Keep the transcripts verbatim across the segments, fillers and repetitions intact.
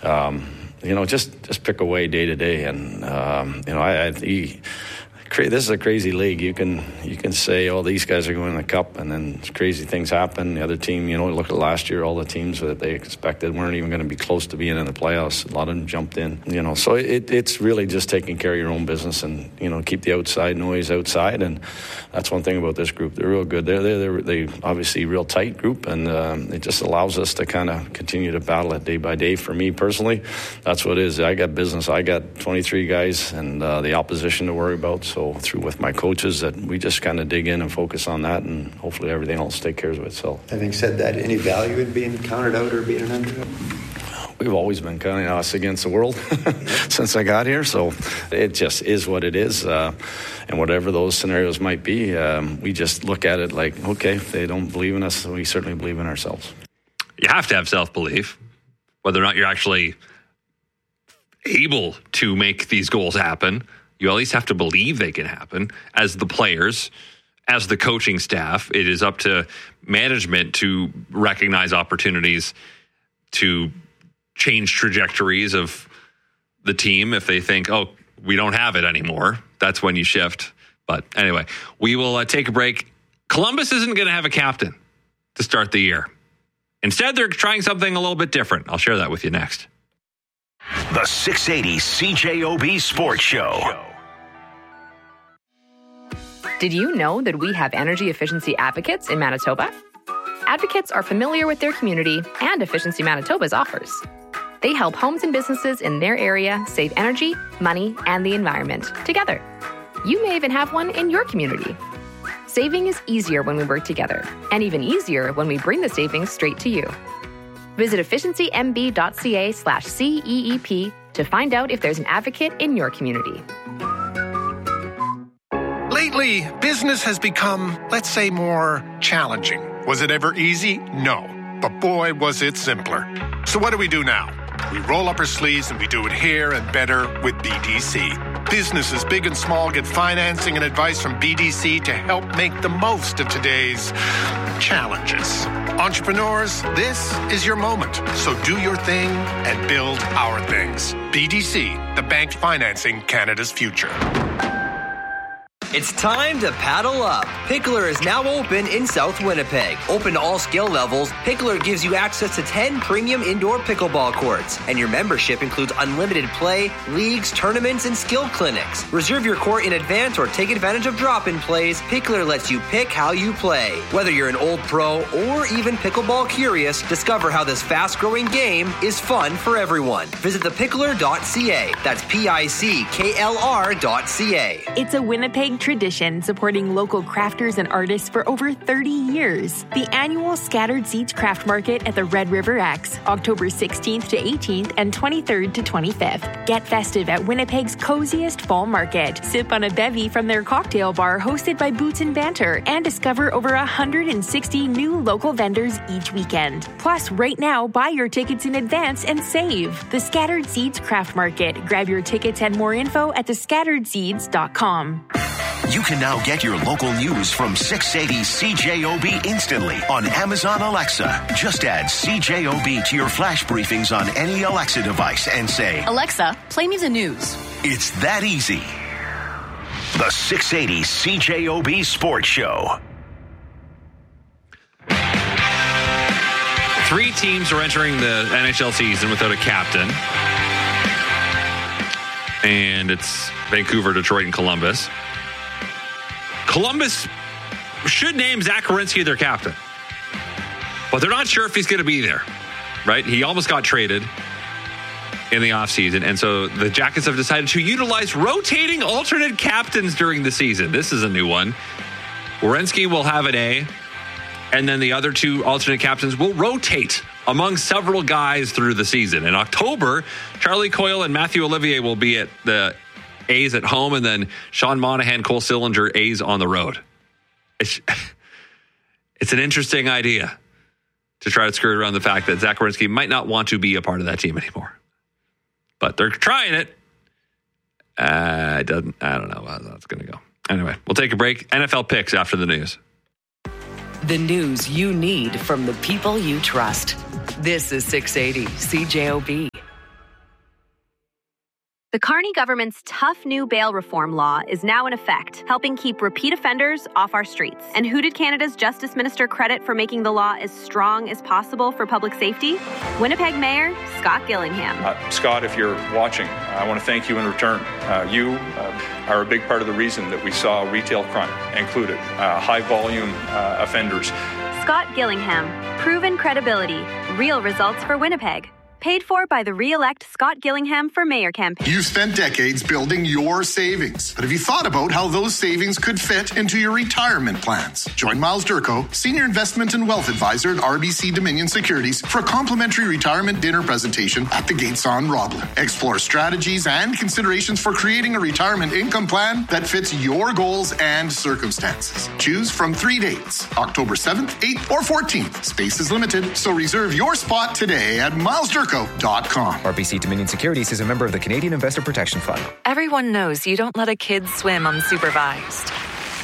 um, you know, just, just pick away day to day. And, um, you know, I, I he, this is a crazy league. You can you can say, oh, these guys are going to the Cup, and then crazy things happen. The other team, you know, look at last year, all the teams that they expected weren't even going to be close to being in the playoffs. A lot of them jumped in, you know. So it, it's really just taking care of your own business and, you know, keep the outside noise outside. And that's one thing about this group. They're real good. They're, they're, they're they obviously a real tight group, and um, it just allows us to kind of continue to battle it day by day. For me personally, that's what it is. I got business. I got twenty-three guys and uh, the opposition to worry about. So through with my coaches, that we just kind of dig in and focus on that, and hopefully everything else take care of itself. Having said that, any value in being counted out or being an underdog? We've always been counting us against the world since I got here, so it just is what it is. Uh, and whatever those scenarios might be, um, we just look at it like, okay, if they don't believe in us, we certainly believe in ourselves. You have to have self-belief, whether or not you're actually able to make these goals happen. You at least have to believe they can happen. As the players, as the coaching staff, it is up to management to recognize opportunities to change trajectories of the team. If they think, oh, we don't have it anymore, that's when you shift. But anyway, we will uh, take a break. Columbus isn't going to have a captain to start the year. Instead, they're trying something a little bit different. I'll share that with you next. The six eighty C J O B Sports Show. Did you know that we have energy efficiency advocates in Manitoba? Advocates are familiar with their community and Efficiency Manitoba's offers. They help homes and businesses in their area save energy, money, and the environment together. You may even have one in your community. Saving is easier when we work together, and even easier when we bring the savings straight to you. Visit efficiencymb.ca slash CEEP to find out if there's an advocate in your community. Lately, business has become, let's say, more challenging. Was it ever easy? No. But boy, was it simpler. So what do we do now? We roll up our sleeves and we do it here and better with B D C. Businesses big and small get financing and advice from B D C to help make the most of today's challenges. Entrepreneurs, this is your moment. So do your thing and build our things. B D C, the bank financing Canada's future. It's time to paddle up. Pickler is now open in South Winnipeg. Open to all skill levels, Pickler gives you access to ten premium indoor pickleball courts. And your membership includes unlimited play, leagues, tournaments, and skill clinics. Reserve your court in advance or take advantage of drop-in plays. Pickler lets you pick how you play. Whether you're an old pro or even pickleball curious, discover how this fast-growing game is fun for everyone. Visit the pickler dot c a. That's P I C K L R dot C A. It's a Winnipeg tradition supporting local crafters and artists for over thirty years. The annual Scattered Seeds Craft Market at the Red River X, October sixteenth to eighteenth and twenty-third to twenty-fifth. Get festive at Winnipeg's coziest fall market. Sip on a bevy from their cocktail bar hosted by Boots and Banter and discover over one hundred sixty new local vendors each weekend. Plus, right now, buy your tickets in advance and save. The Scattered Seeds Craft Market. Grab your tickets and more info at the scattered seeds dot com. You can now get your local news from six eighty C J O B instantly on Amazon Alexa. Just add C J O B to your flash briefings on any Alexa device and say, Alexa, play me the news. It's that easy. The six eighty C J O B Sports Show. Three teams are entering the N H L season without a captain. And it's Vancouver, Detroit, and Columbus. Columbus should name Zach Werenski their captain. But they're not sure if he's going to be there, right? He almost got traded in the offseason. And so the Jackets have decided to utilize rotating alternate captains during the season. This is a new one. Werenski will have an A, and then the other two alternate captains will rotate among several guys through the season. In October, Charlie Coyle and Matthew Olivier will be at the A's at home, and then Sean Monahan, Cole Sillinger, A's on the road. It's, it's an interesting idea to try to skirt around the fact that Zach Werenski might not want to be a part of that team anymore. But they're trying it. Uh, it doesn't, I don't know how that's going to go. Anyway, we'll take a break. N F L picks after the news. The news you need from the people you trust. This is six eighty C J O B. The Carney government's tough new bail reform law is now in effect, helping keep repeat offenders off our streets. And who did Canada's Justice Minister credit for making the law as strong as possible for public safety? Winnipeg Mayor Scott Gillingham. Uh, Scott, if you're watching, I want to thank you in return. Uh, you uh, are a big part of the reason that we saw retail crime included, uh, high-volume uh, offenders. Scott Gillingham, proven credibility, real results for Winnipeg. Paid for by the re-elect Scott Gillingham for Mayor campaign. You've spent decades building your savings, but have you thought about how those savings could fit into your retirement plans? Join Miles Durko, Senior Investment and Wealth Advisor at R B C Dominion Securities, for a complimentary retirement dinner presentation at the Gates on Roblin. Explore strategies and considerations for creating a retirement income plan that fits your goals and circumstances. Choose from three dates, October seventh, eighth, or fourteenth. Space is limited, so reserve your spot today at miles durko dot com. R B C Dominion Securities is a member of the Canadian Investor Protection Fund. Everyone knows you don't let a kid swim unsupervised.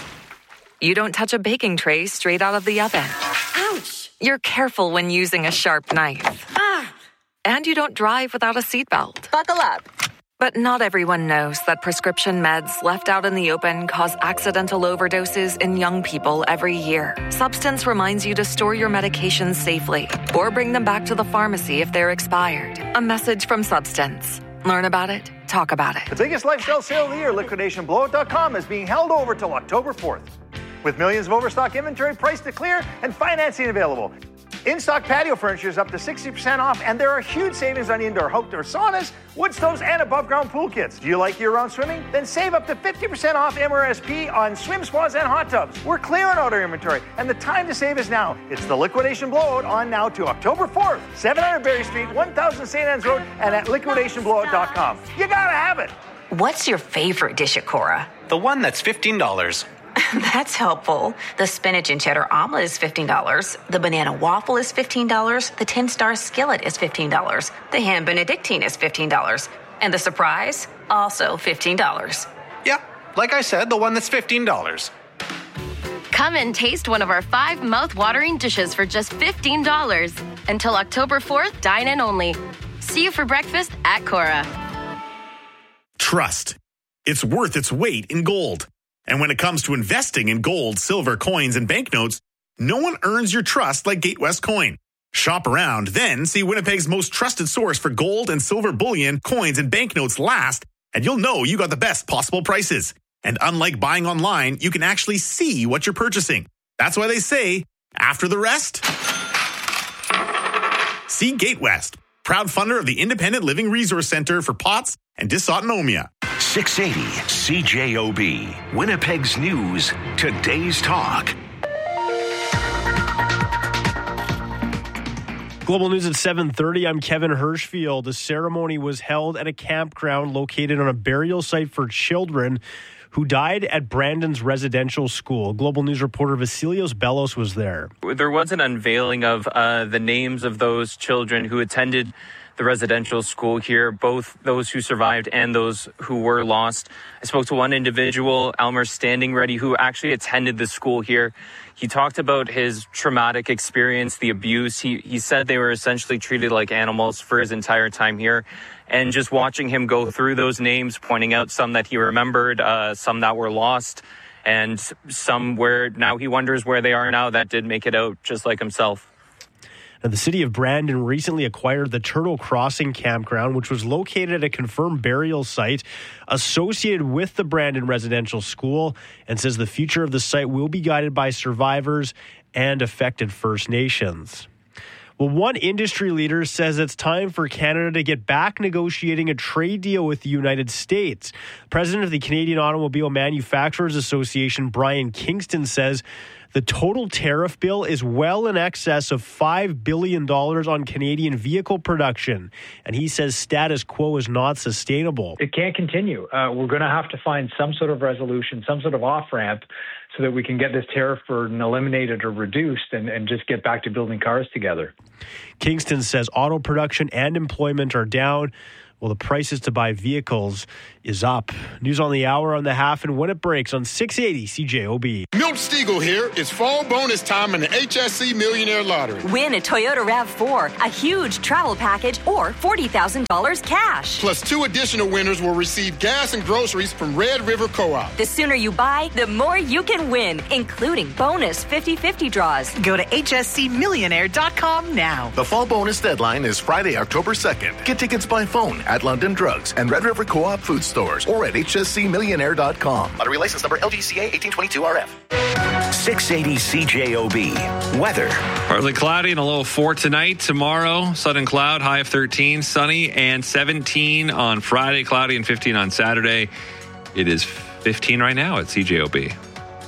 You don't touch a baking tray straight out of the oven. Ouch! You're careful when using a sharp knife. Ah! And you don't drive without a seatbelt. Buckle up. But not everyone knows that prescription meds left out in the open cause accidental overdoses in young people every year. Substance reminds you to store your medications safely or bring them back to the pharmacy if they're expired. A message from Substance. Learn about it, talk about it. The biggest lifestyle sale of the year, liquidation blowout dot com, is being held over till October fourth. With millions of overstock inventory priced to clear and financing available. In-stock patio furniture is up to sixty percent off, and there are huge savings on indoor outdoor saunas, wood stoves, and above-ground pool kits. Do you like year-round swimming? Then save up to fifty percent off M R S P on swim spas and hot tubs. We're clearing out our inventory, and the time to save is now. It's the liquidation blowout on now to October fourth. seven hundred Berry Street, one thousand Saint Anne's Road, and at liquidation blowout dot com. You gotta have it. What's your favorite dish at Cora? The one that's fifteen dollars. That's helpful. The spinach and cheddar omelet is fifteen dollars. The banana waffle is fifteen dollars. The ten-star skillet is fifteen dollars. The ham benedictine is fifteen dollars. And the surprise, also fifteen dollars. Yeah, like I said, the one that's fifteen dollars. Come and taste one of our five mouth-watering dishes for just fifteen dollars. Until October fourth, dine in only. See you for breakfast at Cora. Trust. It's worth its weight in gold. And when it comes to investing in gold, silver, coins, and banknotes, no one earns your trust like Gatewest Coin. Shop around, then see Winnipeg's most trusted source for gold and silver bullion, coins, and banknotes last, and you'll know you got the best possible prices. And unlike buying online, you can actually see what you're purchasing. That's why they say, after the rest, see Gatewest, proud funder of the Independent Living Resource Center for P O T S and dysautonomia. six eighty C J O B, Winnipeg's News, today's talk. Global News at seven thirty. I'm Kevin Hirschfield. The ceremony was held at a campground located on a burial site for children who died at Brandon's residential school. Global News reporter Vasilios Bellos was there. There was an unveiling of uh, the names of those children who attended the residential school here, both those who survived and those who were lost. I spoke to one individual, Elmer Standing Ready, who actually attended the school here. He talked about his traumatic experience, the abuse. He he said they were essentially treated like animals for his entire time here. And just watching him go through those names, pointing out some that he remembered, uh, some that were lost, and some where now he wonders where they are now that did make it out, just like himself. Now, the city of Brandon recently acquired the Turtle Crossing campground, which was located at a confirmed burial site associated with the Brandon Residential School, and says the future of the site will be guided by survivors and affected First Nations. Well, one industry leader says it's time for Canada to get back negotiating a trade deal with the United States. President of the Canadian Automobile Manufacturers Association, Brian Kingston, says the total tariff bill is well in excess of five billion dollars on Canadian vehicle production. And he says status quo is not sustainable. It can't continue. Uh, we're going to have to find some sort of resolution, some sort of off-ramp so that we can get this tariff burden eliminated or reduced and, and just get back to building cars together. Kingston says auto production and employment are down, Well, the prices to buy vehicles is up. News on the hour, on the half, and when it breaks on six eighty C J O B. Milt Stegall here. It's fall bonus time in the H S C Millionaire Lottery. Win a Toyota RAV four, a huge travel package, or forty thousand dollars cash. Plus, two additional winners will receive gas and groceries from Red River Co-op. The sooner you buy, the more you can win, including bonus fifty-fifty draws. Go to H S C millionaire dot com now. The fall bonus deadline is Friday, October second. Get tickets by phone at London Drugs and Red River Co-op food stores or at H S C millionaire dot com. Lottery license number L G C A eighteen twenty-two R F. six eighty C J O B. Weather. Partly cloudy and a low of four tonight. Tomorrow, sun and cloud, high of thirteen. Sunny and seventeen on Friday. Cloudy and fifteen on Saturday. It is fifteen right now at C J O B.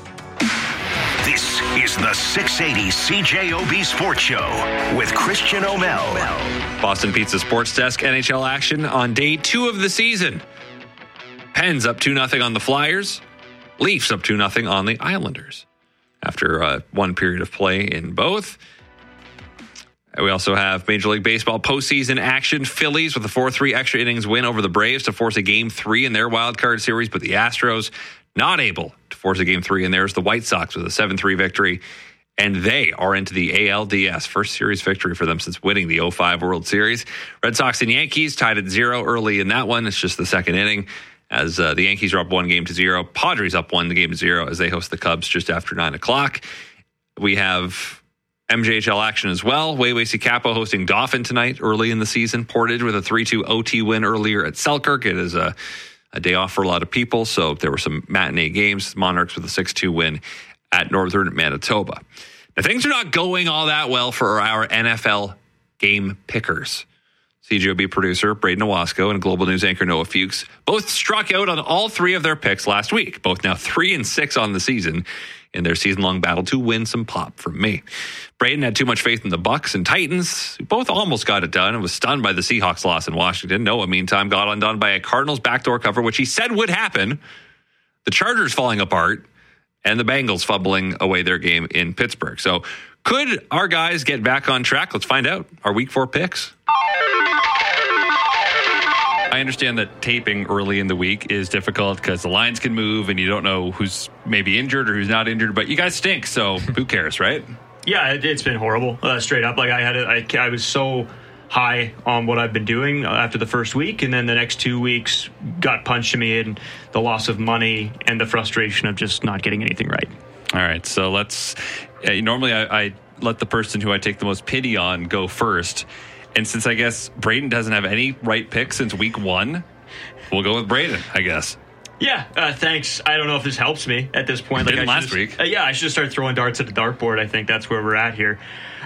This is the six eighty C J O B Sports Show with Christian O'Mel. Boston Pizza Sports Desk N H L action on day two of the season. Pens up two nothing on the Flyers. Leafs up two nothing on the Islanders. After uh, one period of play in both. We also have Major League Baseball postseason action. Phillies with a four three extra innings win over the Braves to force a game three in their wild card series, but the Astros not able to force a game three, and there's the White Sox with a seven three victory, and they are into the A L D S. First series victory for them since winning the oh five World Series. Red Sox and Yankees tied at zero early in that one. It's just the second inning as uh, the Yankees are up one game to zero. Padres up one game to zero as they host the Cubs just after nine o'clock. We have M J H L action as well. Wayway Capo hosting Dauphin tonight early in the season. Portage with a three two O T win earlier at Selkirk. It is a, a day off for a lot of people, so there were some matinee games. Monarchs with a six two win at Northern Manitoba. Now, things are not going all that well for our N F L game pickers. C J O B producer Braden Owasco and Global News anchor Noah Fuchs both struck out on all three of their picks last week, both now three and six on the season in their season-long battle to win some pop from me. Braden had too much faith in the Bucks and Titans, who both almost got it done and was stunned by the Seahawks loss in Washington. Noah, meantime, got undone by a Cardinals backdoor cover, which he said would happen, the Chargers falling apart, and the Bengals fumbling away their game in Pittsburgh. So could our guys get back on track? Let's find out. Our week four picks. I understand that taping early in the week is difficult because the lines can move and you don't know who's maybe injured or who's not injured, but you guys stink, so who cares, right? Yeah, it, it's been horrible, uh, straight up. Like I had, a, I, I was so high on what I've been doing after the first week, and then the next two weeks got punched to me in the loss of money and the frustration of just not getting anything right. All right, so let's. Uh, normally, I, I let the person who I take the most pity on go first. And since I guess Braden doesn't have any right picks since week one, we'll go with Braden, I guess. Yeah, uh, thanks. I don't know if this helps me at this point. Like Didn't I last just, week. Uh, yeah, I should start throwing darts at the dartboard. I think that's where we're at here.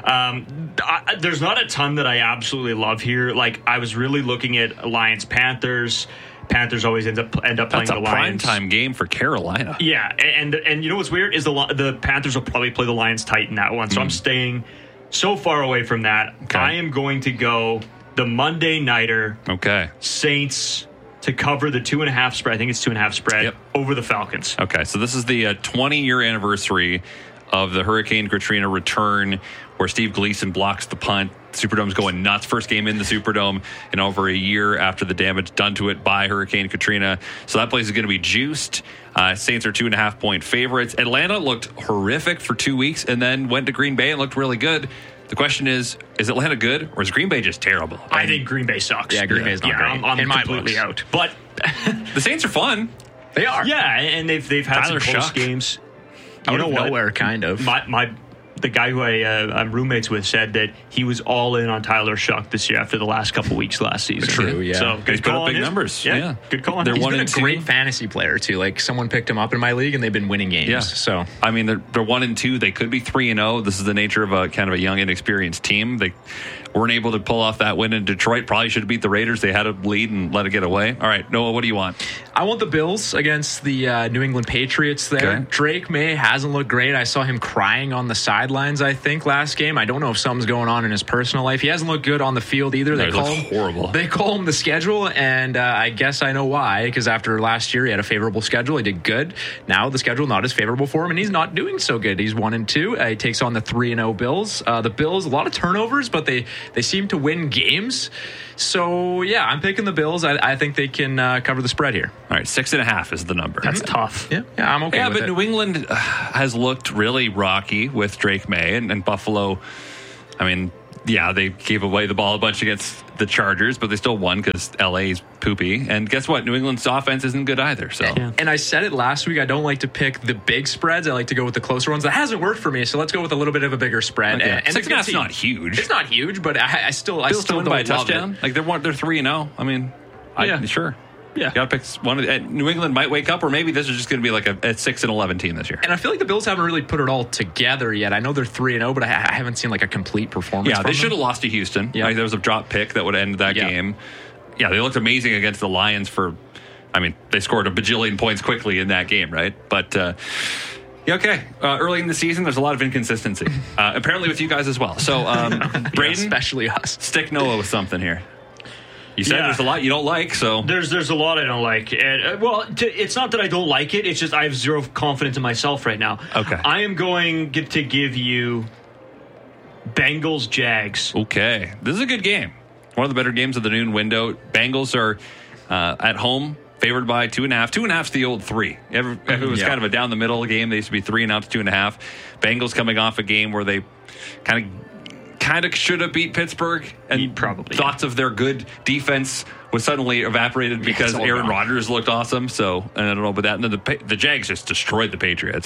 Um, I, there's not a ton that I absolutely love here. Like, I was really looking at Lions Panthers. Panthers always end up end up playing That's the Lions. That's a primetime game for Carolina. Yeah, and and you know what's weird is the the Panthers will probably play the Lions tight in that one. So mm. I'm staying so far away from that. Okay. I am going to go the Monday nighter. Okay. Saints to cover the two and a half spread. I think it's two and a half spread yep. over the Falcons. Okay, so this is the uh, twenty-year anniversary of the Hurricane Katrina return, where Steve Gleason blocks the punt. Superdome's going nuts. First game in the Superdome in over a year after the damage done to it by Hurricane Katrina. So that place is going to be juiced. Uh, Saints are two and a half point favorites. Atlanta looked horrific for two weeks and then went to Green Bay and looked really good. The question is, is Atlanta good or is Green Bay just terrible? I think Green Bay sucks. Yeah, Green Bay's not yeah, great. I'm, I'm in completely my books. out. But the Saints are fun. They are. Yeah, and they've they've had Tyler some close Shuck. games. Out you know of what? nowhere, kind of. My my the guy who I uh, I'm roommates with said that he was all in on Tyler Shuck this year after the last couple weeks last season. True, yeah. So He's good put call up big numbers. Yeah, yeah. good call on They're He's one been a and two. great fantasy player too. Like someone picked him up in my league and they've been winning games. Yeah. So I mean, they're they're one and two. They could be three and zero. This is the nature of a kind of a young, inexperienced team. They weren't able to pull off that win in Detroit. Probably should have beat the Raiders. They had a lead and let it get away. All right, Noah, what do you want? I want the Bills against the uh, New England Patriots there. Okay. Drake May hasn't looked great. I saw him crying on the sidelines, I think, last game. I don't know if something's going on in his personal life. He hasn't looked good on the field either. They no, call him horrible. They call him the schedule, and uh, I guess I know why, because after last year he had a favorable schedule. He did good. Now the schedule not as favorable for him, and he's not doing so good. He's one and two. Uh, he takes on the three and oh Bills. Uh, the Bills, a lot of turnovers, but they they seem to win games. So, yeah, I'm picking the Bills. I, I think they can uh, cover the spread here. All right, six and a half is the number. That's mm-hmm. tough. Yeah, yeah, I'm okay yeah, with but it. New England uh, has looked really rocky with Drake May, and, and Buffalo, I mean, yeah, they gave away the ball a bunch against the Chargers, but they still won because L A's poopy. And guess what? New England's offense isn't good either. So, yeah. And I said it last week. I don't like to pick the big spreads. I like to go with the closer ones. That hasn't worked for me. So let's go with a little bit of a bigger spread. Okay. And, and Six and a half's not huge. It's not huge, but I, I still, I Bills still win don't by a love touchdown. It. Like they're one, they're three and zero. I mean, I, yeah, sure. Yeah, you got to pick one. Of the, New England might wake up, or maybe this is just going to be like a, a six and eleven team this year. And I feel like the Bills haven't really put it all together yet. I know they're three and zero, but I, I haven't seen like a complete performance. Yeah, from they them. should have lost to Houston. Yeah, like, there was a drop pick that would end that yeah. game. Yeah, they looked amazing against the Lions. For, I mean, they scored a bajillion points quickly in that game, right? But. Uh, Yeah, okay. Uh, early in the season, there's a lot of inconsistency. Uh, apparently with you guys as well. So, um, Braden, yeah, especially us. Stick Noah with something here. You said yeah. there's a lot you don't like, so there's there's a lot I don't like. And uh, well, to, it's not that I don't like it. It's just I have zero confidence in myself right now. Okay, I am going to give you Bengals Jags. Okay, this is a good game. One of the better games of the noon window. Bengals are uh, at home, favored by two and a half. Two and a half's the old three. It was yeah. kind of a down the middle game. They used to be three and out to two and a half. Bengals coming off a game where they kind of. Kind of should have beat Pittsburgh, and He'd probably thoughts yeah. of their good defense was suddenly evaporated because yeah, Aaron Rodgers looked awesome. So and I don't know about that. And then the the Jags just destroyed the Patriots.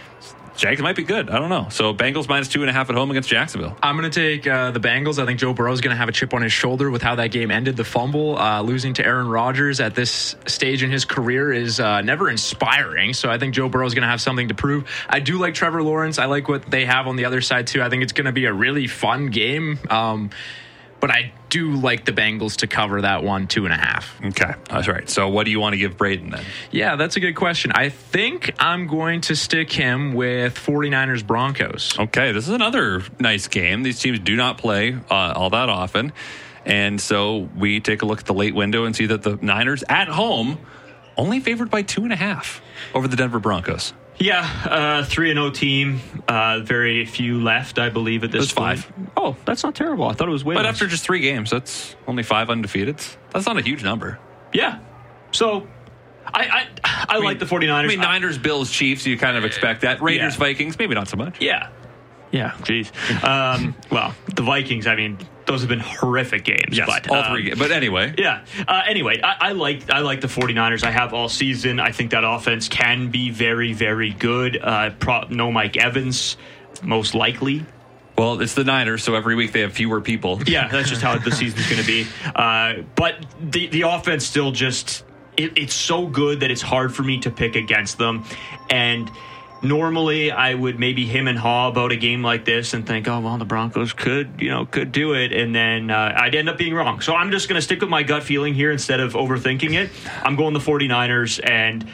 Jags might be good. I don't know. So Bengals minus two and a half at home against Jacksonville. I'm going to take uh, the Bengals. I think Joe Burrow is going to have a chip on his shoulder with how that game ended. The fumble, uh, losing to Aaron Rodgers at this stage in his career is uh, never inspiring. So I think Joe Burrow is going to have something to prove. I do like Trevor Lawrence. I like what they have on the other side too. I think it's going to be a really fun game. Um, but I do like the Bengals to cover that one, two and a half. Okay. That's right. So what do you want to give Braden then? Yeah, that's a good question. I think I'm going to stick him with 49ers Broncos. Okay. This is another nice game. These teams do not play uh, all that often. And so we take a look at the late window and see that the Niners at home only favored by two and a half over the Denver Broncos. Yeah, uh, three and zero team. Uh, very few left, I believe, at this point. Five. Oh, that's not terrible. I thought it was way. But less. after just three games, that's only five undefeateds. That's not a huge number. Yeah. So, I I, I, I mean, like the 49ers. I mean, Niners, Bills, Chiefs. You kind of expect that. Raiders, yeah. Vikings, maybe not so much. Yeah. Yeah. Jeez. Um, well, the Vikings. I mean, those have been horrific games. Yes, but, all um, three games. But anyway. Yeah. Uh, anyway, I, I like I like the 49ers. I have all season. I think that offense can be very, very good. Uh, pro- no Mike Evans, most likely. Well, it's the Niners, so every week they have fewer people. Yeah, that's just how the season's going to be. Uh, but the, the offense still just, it, it's so good that it's hard for me to pick against them. And normally, I would maybe him and haw about a game like this and think, oh, well, the Broncos could, you know, could do it. And then uh, I'd end up being wrong. So I'm just going to stick with my gut feeling here instead of overthinking it. I'm going the 49ers, and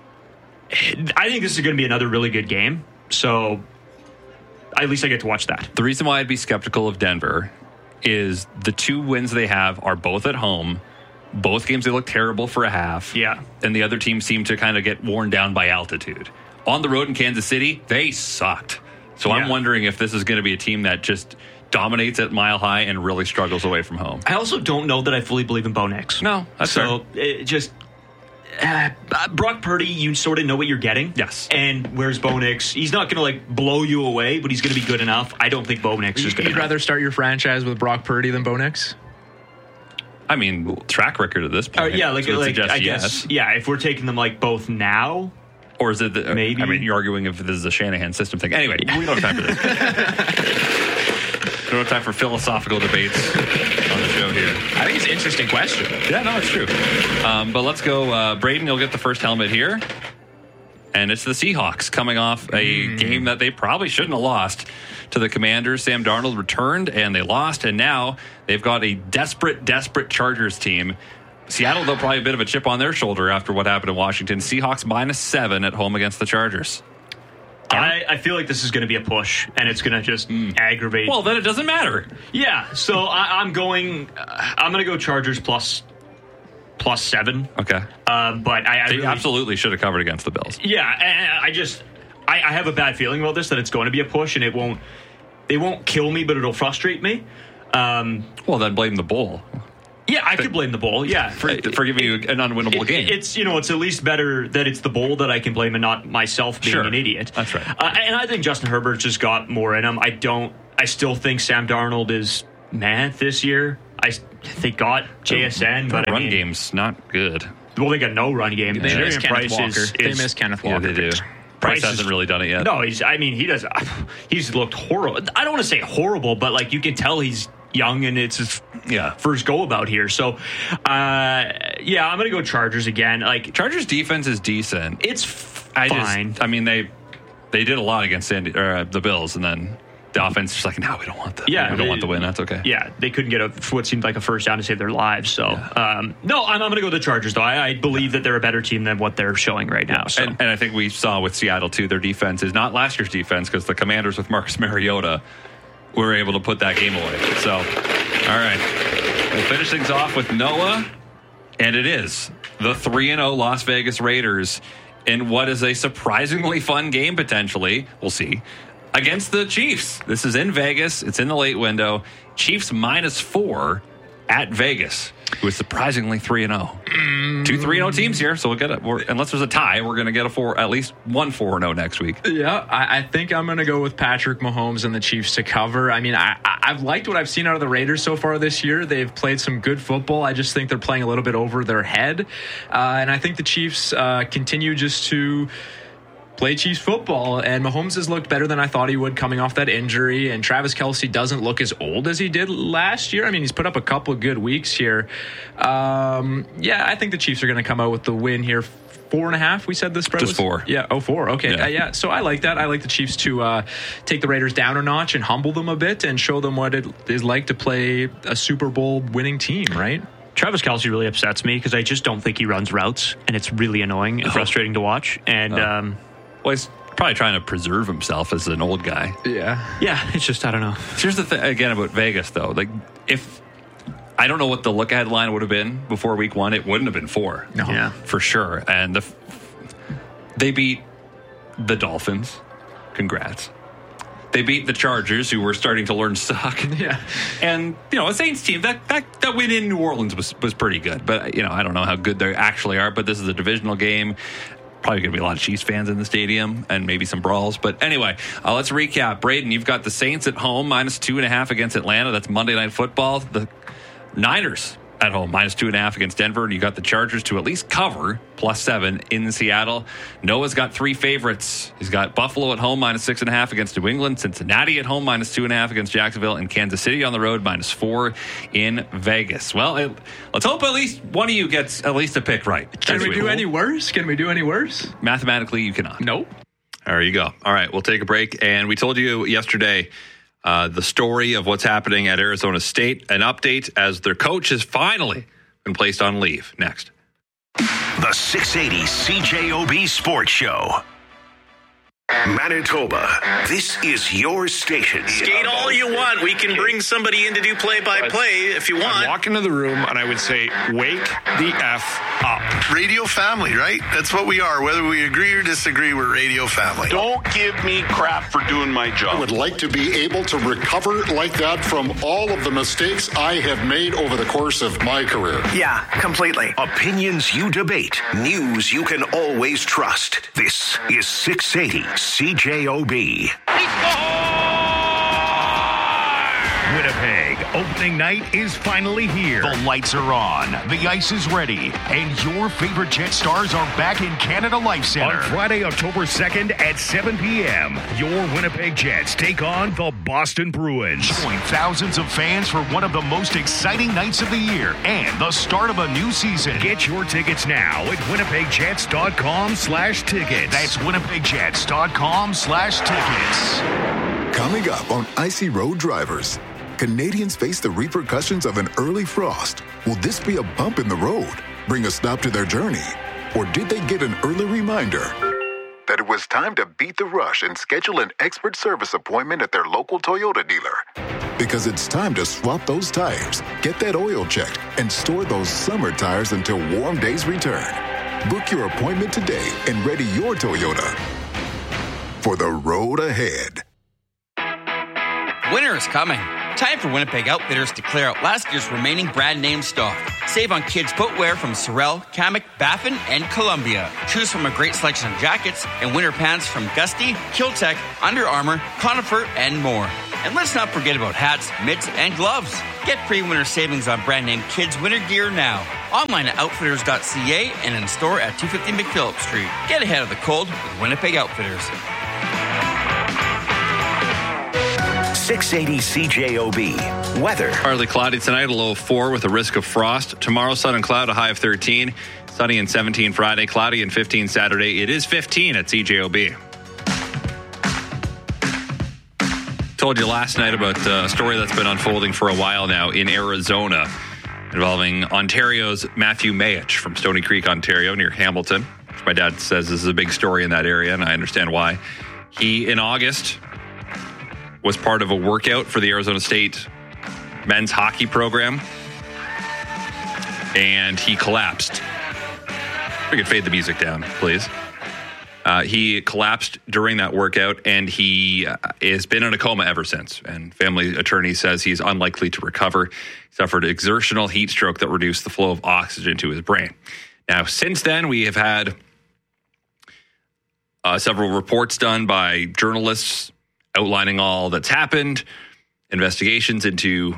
I think this is going to be another really good game. So at least I get to watch that. The reason why I'd be skeptical of Denver is the two wins they have are both at home. Both games, they look terrible for a half. Yeah. And the other team seem to kind of get worn down by altitude. On the road in Kansas City, they sucked. So yeah. I'm wondering if this is going to be a team that just dominates at Mile High and really struggles away from home. I also don't know that I fully believe in Bo Nix. No, that's so fair. It just uh, Brock Purdy, you sort of know what you're getting. Yes. And where's Bo Nix? He's not going to like blow you away, but he's going to be good enough. I don't think Bo Nix is good You'd enough. rather start your franchise with Brock Purdy than Bo Nix? I mean, track record at this point. Uh, yeah, like, so like I yes. guess. Yeah, if we're taking them like both now. Or is it the, maybe? I mean, you're arguing if this is a Shanahan system thing. Anyway, we don't have time for this. We don't have time for philosophical debates on the show here. I think it's an interesting question. Yeah, no, it's true. Um, but let's go. Uh, Braden, you'll get the first helmet here. And it's the Seahawks coming off a mm. game that they probably shouldn't have lost to the Commanders. Sam Darnold returned, and they lost. And now they've got a desperate, desperate Chargers team. Seattle, though, probably a bit of a chip on their shoulder after what happened in Washington. Seahawks minus seven at home against the Chargers. I, I feel like this is going to be a push, and it's going to just mm. aggravate. Well, then it doesn't matter. Yeah, so I, I'm going. Uh, I'm going to go Chargers plus plus seven. Okay, uh, but I, I they really, absolutely should have covered against the Bills. Yeah, I, I just I, I have a bad feeling about this that it's going to be a push, and it won't. They won't kill me, but it'll frustrate me. Um, well, then blame the bowl. Yeah, I could blame the bowl. Yeah, for, for giving you an unwinnable it, game. It's you know, it's at least better that it's the bowl that I can blame and not myself being sure. an idiot. That's right. Uh, and I think Justin Herbert just got more in him. I don't. I still think Sam Darnold is meh this year. I they got J S N, the but run I mean, game's not good. Well, they got no run game. They Jerian miss Kenneth Price Walker. is, they is, miss Kenneth Walker. Yeah, they do. Price, Price hasn't is, really done it yet. No, he's. I mean, he does. He's looked horrible. I don't want to say horrible, but like you can tell he's young and it's his yeah. first go about here. So, uh, yeah, I'm gonna go Chargers again. Like Chargers defense is decent. It's f- I fine. Just, I mean, they they did a lot against Sandy, or, uh, the Bills, and then the offense is just like, no, we don't want the yeah, we don't they, want the win. That's okay. Yeah, they couldn't get a what seemed like a first down to save their lives. So, yeah. um, no, I'm, I'm going to go the Chargers though. I, I believe that they're a better team than what they're showing right now. So, and, and I think we saw with Seattle too, their defense is not last year's defense because the Commanders with Marcus Mariota were able to put that game away. So, all right, we'll finish things off with Noah, and it is the three and oh Las Vegas Raiders in what is a surprisingly fun game potentially. We'll see. Against the Chiefs. This is in Vegas. It's in the late window. Chiefs minus four at Vegas, who is surprisingly three and oh. Two three and oh teams here, so we'll get it. We're, unless there's a tie, we're going to get a four, at least one four and oh next week. Yeah, I, I think I'm going to go with Patrick Mahomes and the Chiefs to cover. I mean, I, I, I've liked what I've seen out of the Raiders so far this year. They've played some good football. I just think they're playing a little bit over their head. Uh, and I think the Chiefs uh, continue just to play Chiefs football, and Mahomes has looked better than I thought he would coming off that injury, and Travis Kelce doesn't look as old as he did last year. I mean, he's put up a couple of good weeks here. Um, yeah, I think the Chiefs are going to come out with the win here. Four and a half, we said the spread Just was? four. Yeah, oh, four. Okay, yeah. Uh, yeah. So I like that. I like the Chiefs to uh, take the Raiders down a notch and humble them a bit and show them what it is like to play a Super Bowl winning team, right? Travis Kelce really upsets me because I just don't think he runs routes, and it's really annoying and oh. frustrating to watch. And oh. um, well, he's probably trying to preserve himself as an old guy. Yeah, yeah. It's just I don't know. Here's the thing again about Vegas, though. Like, if I don't know what the look ahead line would have been before Week One, it wouldn't have been four. No. Yeah, for sure. And the, they beat the Dolphins. Congrats. They beat the Chargers, who were starting to learn to suck. Yeah. And, you know, a Saints team, that, that, that win in New Orleans was, was pretty good. But, you know, I don't know how good they actually are, but this is a divisional game. Probably going to be a lot of Chiefs fans in the stadium and maybe some brawls. But anyway, uh, let's recap. Braden, you've got the Saints at home, minus two and a half against Atlanta. That's Monday Night Football. The Niners at home, minus two and a half against Denver. And you got the Chargers to at least cover, plus seven in Seattle. Noah's got three favorites. He's got Buffalo at home, minus six and a half against New England. Cincinnati at home, minus two and a half against Jacksonville. And Kansas City on the road, minus four in Vegas. Well, it, let's hope at least one of you gets at least a pick right. Can we do any worse? Can we do any worse? Mathematically, you cannot. Nope. There you go. All right, we'll take a break. And we told you yesterday uh, the story of what's happening at Arizona State. An update as their coach has finally been placed on leave. Next. The six eighty C J O B Sports Show. Manitoba, this is your station. Skate all you want. We can bring somebody in to do play-by-play if you want. I'd walk into the room and I would say, wake the F up. Radio family, right? That's what we are. Whether we agree or disagree, we're radio family. Don't give me crap for doing my job. I would like to be able to recover like that from all of the mistakes I have made over the course of my career. Yeah, completely. Opinions you debate. News you can always trust. This is six eighty C J O B. Winnipeg, opening night is finally here. The lights are on, the ice is ready, and your favorite Jet Stars are back in Canada Life Center. On Friday, October second at seven p.m., your Winnipeg Jets take on the Boston Bruins. Join thousands of fans for one of the most exciting nights of the year and the start of a new season. Get your tickets now at winnipegjets.com slash tickets. That's winnipegjets.com slash tickets. Coming up on Icy Road Drivers, Canadians face the repercussions of an early frost. Will this be a bump in the road, bring a stop to their journey? Or did they get an early reminder that it was time to beat the rush and schedule an expert service appointment at their local Toyota dealer? Because it's time to swap those tires, get that oil checked, and store those summer tires until warm days return. Book your appointment today and ready your Toyota for the road ahead. Winter is coming, Time for Winnipeg Outfitters to clear out last year's remaining brand name stock. Save on kids' footwear from Sorel, Kamek, Baffin, and Columbia. Choose from a great selection of jackets and winter pants from Gusty, Kiltech, Under Armour, Conifer, and more. And let's not forget about hats, mitts, and gloves. Get pre-winter savings on brand name kids' winter gear now. Online at outfitters dot c a and in store at two fifty McPhillip Street. Get ahead of the cold with Winnipeg Outfitters. six eighty C J O B. Weather. Partly cloudy tonight, a low of four with a risk of frost. Tomorrow, sun and cloud, a high of thirteen. Sunny and seventeen Friday, cloudy and fifteen Saturday. It is fifteen at C J O B. Told you last night about a story that's been unfolding for a while now in Arizona involving Ontario's Matthew Mayich from Stony Creek, Ontario, near Hamilton, which my dad says is a big story in that area, and I understand why. He, in August, was part of a workout for the Arizona State men's hockey program, and he collapsed. We could fade the music down, please. Uh, he collapsed during that workout, and he uh, has been in a coma ever since. And family attorney says he's unlikely to recover. He suffered exertional heat stroke that reduced the flow of oxygen to his brain. Now, since then, we have had uh, several reports done by journalists outlining all that's happened, investigations into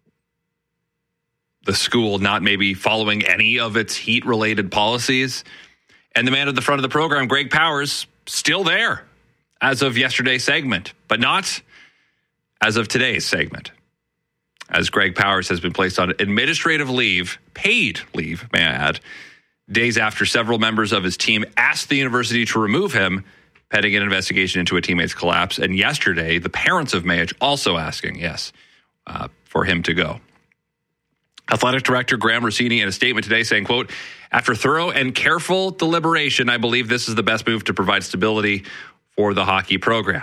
the school not maybe following any of its heat-related policies. And the man at the front of the program, Greg Powers, still there as of yesterday's segment, but not as of today's segment, as Greg Powers has been placed on administrative leave, paid leave, may I add, days after several members of his team asked the university to remove him, pending an investigation into a teammate's collapse. And yesterday, the parents of Mayich also asking, yes, uh, for him to go. Athletic Director Graham Rossini in a statement today saying, quote, after thorough and careful deliberation, I believe this is the best move to provide stability for the hockey program.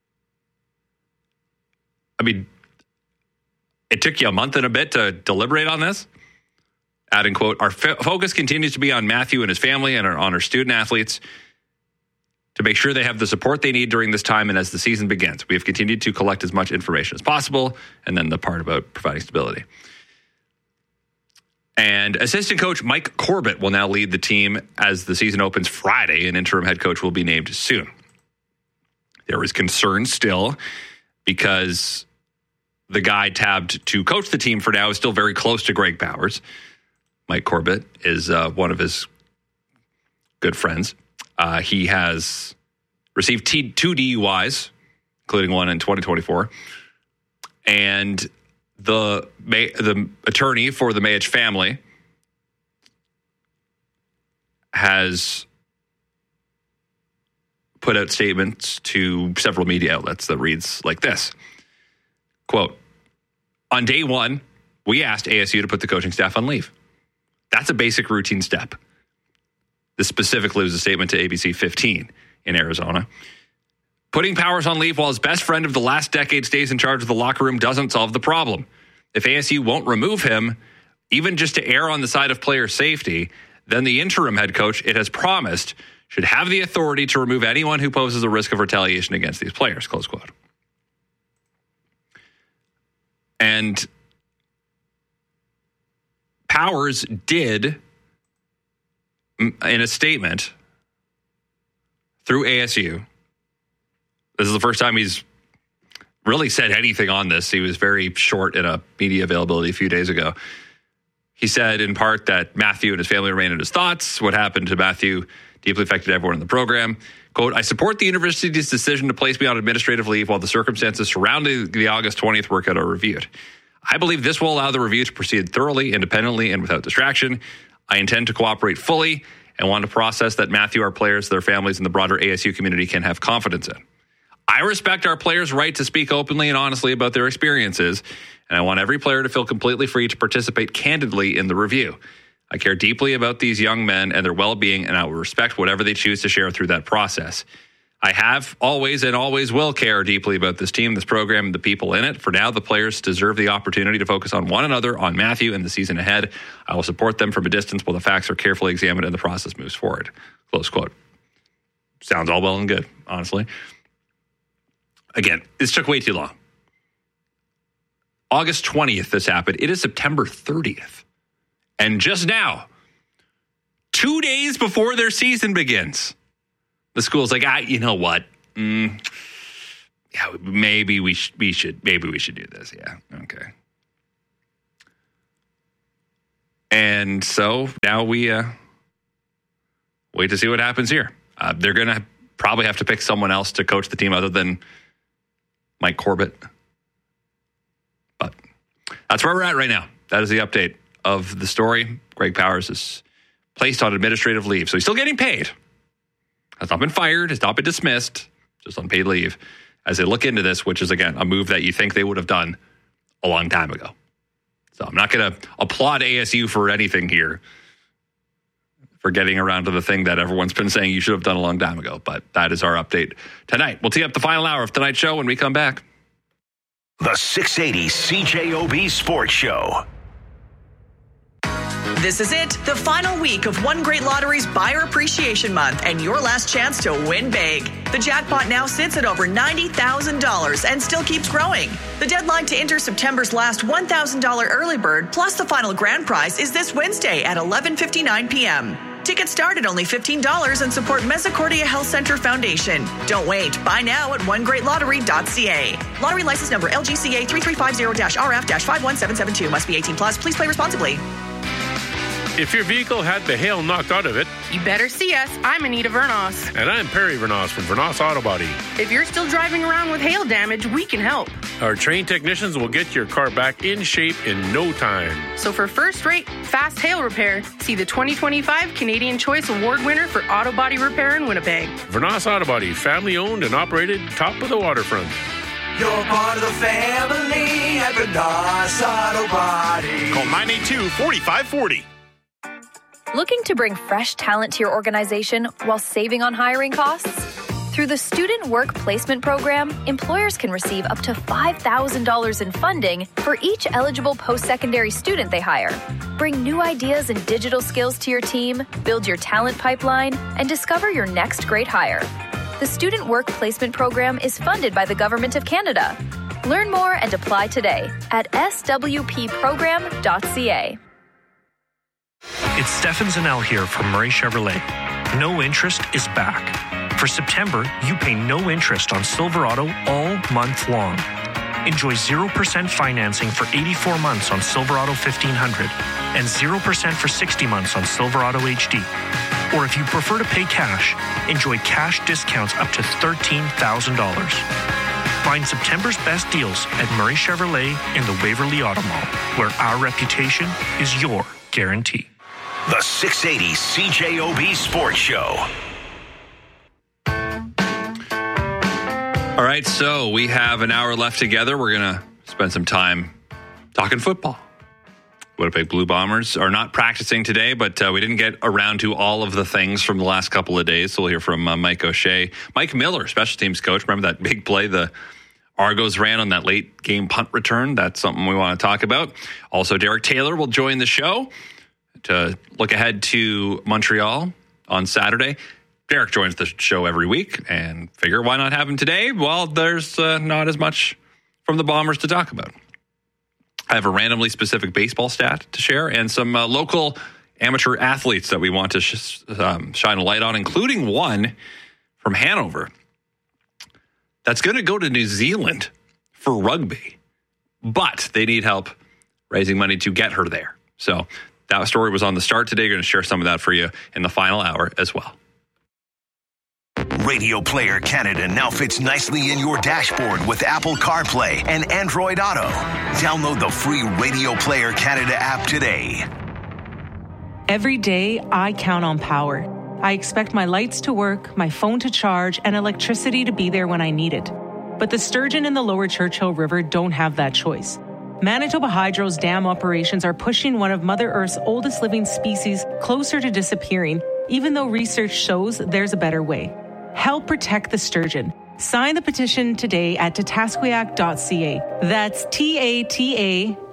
I mean, it took you a month and a bit to deliberate on this. Adding, quote, our f- focus continues to be on Matthew and his family and our, on our student athletes to make sure they have the support they need during this time and as the season begins. We have continued to collect as much information as possible, and then the part about providing stability. And assistant coach Mike Corbett will now lead the team as the season opens Friday. An interim head coach will be named soon. There is concern still because the guy tabbed to coach the team for now is still very close to Greg Powers. Mike Corbett is uh, one of his good friends. Uh, he has received t- two D U Is, including one in twenty twenty-four. And the the attorney for the Mayich family has put out statements to several media outlets that reads like this. Quote, on day one, we asked A S U to put the coaching staff on leave. That's a basic routine step. This specifically was a statement to A B C fifteen in Arizona. Putting Powers on leave while his best friend of the last decade stays in charge of the locker room doesn't solve the problem. If A S U won't remove him, even just to err on the side of player safety, then the interim head coach, it has promised, should have the authority to remove anyone who poses a risk of retaliation against these players, close quote. And Powers did, in a statement through A S U, this is the first time he's really said anything on this. He was very short in a media availability a few days ago. He said in part that Matthew and his family remain in his thoughts. What happened to Matthew deeply affected everyone in the program. Quote, I support the university's decision to place me on administrative leave while the circumstances surrounding the August twentieth workout are reviewed. I believe this will allow the review to proceed thoroughly, independently, and without distraction. I intend to cooperate fully and want a process that Matthew, our players, their families, and the broader A S U community can have confidence in. I respect our players' right to speak openly and honestly about their experiences, and I want every player to feel completely free to participate candidly in the review. I care deeply about these young men and their well-being, and I will respect whatever they choose to share through that process. I have always and always will care deeply about this team, this program, and the people in it. For now, the players deserve the opportunity to focus on one another, on Matthew, and the season ahead. I will support them from a distance while the facts are carefully examined and the process moves forward. Close quote. Sounds all well and good, honestly. Again, this took way too long. August twentieth, this happened. It is September thirtieth. And just now, two days before their season begins, the school's like, ah, you know what? Mm, yeah, maybe we, sh- we should, maybe we should do this. Yeah, okay. And so now we uh, wait to see what happens here. Uh, they're going to probably have to pick someone else to coach the team other than Mike Corbett. But that's where we're at right now. That is the update of the story. Greg Powers is placed on administrative leave. So he's still getting paid. Has not been fired, has not been dismissed, just on paid leave as they look into this, which is, again, a move that you think they would have done a long time ago. So I'm not going to applaud A S U for anything here, for getting around to the thing that everyone's been saying you should have done a long time ago. But that is our update tonight. We'll tee up the final hour of tonight's show when we come back. The six eighty C J O B Sports Show. This is it, the final week of One Great Lottery's Buyer Appreciation Month and your last chance to win big. The jackpot now sits at over ninety thousand dollars and still keeps growing. The deadline to enter September's last one thousand dollars early bird plus the final grand prize is this Wednesday at eleven fifty-nine p.m. Tickets start at only fifteen dollars and support Mesocordia Health Center Foundation. Don't wait. Buy now at one great lottery dot c a. Lottery license number L G C A three three five zero R F five one seven seven two. Must be eighteen plus. Please play responsibly. If your vehicle had the hail knocked out of it, you better see us. I'm Anita Vernos. And I'm Perry Vernos from Vernos Auto Body. If you're still driving around with hail damage, we can help. Our trained technicians will get your car back in shape in no time. So for first-rate, fast hail repair, see the twenty twenty-five Canadian Choice Award winner for auto body repair in Winnipeg. Vernos Auto Body, family-owned and operated, top of the waterfront. You're part of the family at Vernos Auto Body. Call nine eight two, four five four zero. Looking to bring fresh talent to your organization while saving on hiring costs? Through the Student Work Placement Program, employers can receive up to five thousand dollars in funding for each eligible post-secondary student they hire. Bring new ideas and digital skills to your team, build your talent pipeline, and discover your next great hire. The Student Work Placement Program is funded by the Government of Canada. Learn more and apply today at s w p program dot c a. It's Stefan Zanel here from Murray Chevrolet. No interest is back. For September, you pay no interest on Silverado all month long. Enjoy zero percent financing for eighty-four months on Silverado fifteen hundred and zero percent for sixty months on Silverado H D. Or if you prefer to pay cash, enjoy cash discounts up to thirteen thousand dollars. Find September's best deals at Murray Chevrolet in the Waverly Auto Mall, where our reputation is your guarantee. The six eighty C J O B Sports Show. All right, so we have an hour left together. We're going to spend some time talking football. Winnipeg Blue Bombers are not practicing today, but uh, we didn't get around to all of the things from the last couple of days. So we'll hear from uh, Mike O'Shea. Mike Miller, special teams coach. Remember that big play the Argos ran on that late game punt return? That's something we want to talk about. Also, Derek Taylor will join the show to look ahead to Montreal on Saturday. Derek joins the show every week, and figure why not have him today? Well, there's uh, not as much from the Bombers to talk about. I have a randomly specific baseball stat to share and some uh, local amateur athletes that we want to sh- um, shine a light on, including one from Hanover that's going to go to New Zealand for rugby, but they need help raising money to get her there. So that story was on the start today. We're going to share some of that for you in the final hour as well. Radio Player Canada now fits nicely in your dashboard with Apple CarPlay and Android Auto. Download the free Radio Player Canada app today. Every day, I count on power. I expect my lights to work, my phone to charge, and electricity to be there when I need it. But the sturgeon in the lower Churchill River don't have that choice. Manitoba Hydro's dam operations are pushing one of Mother Earth's oldest living species closer to disappearing, even though research shows there's a better way. Help protect the sturgeon. Sign the petition today at tatasquiac dot c a. That's T A T A